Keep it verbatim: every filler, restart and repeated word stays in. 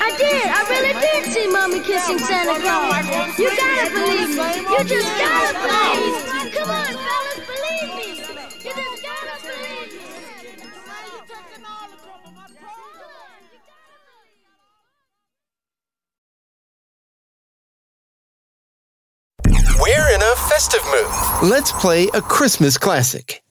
I did. I really did see Mommy kissing Santa Claus. You gotta believe me. You just gotta believe me. Come on, fellas, believe me. You just gotta believe me. We're in a festive mood. Let's play a Christmas classic.